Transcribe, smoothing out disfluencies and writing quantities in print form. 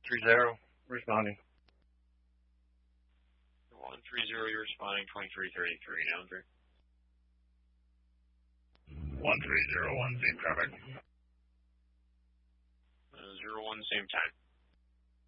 30, responding. 130, you're responding. 2333, down 3. 1301, same traffic. 01, same time.